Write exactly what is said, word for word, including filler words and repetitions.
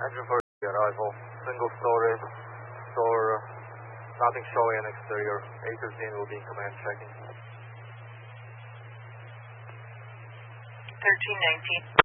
Engine for the arrival. Single story. Store. Nothing showing in exterior. A thirteen will be in command checking. thirteen nineteen.